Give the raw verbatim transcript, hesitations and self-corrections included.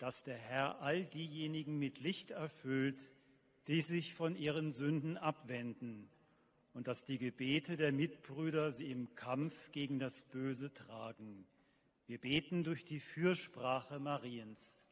dass der Herr all diejenigen mit Licht erfüllt, die sich von ihren Sünden abwenden, und dass die Gebete der Mitbrüder sie im Kampf gegen das Böse tragen. Wir beten durch die Fürsprache Mariens.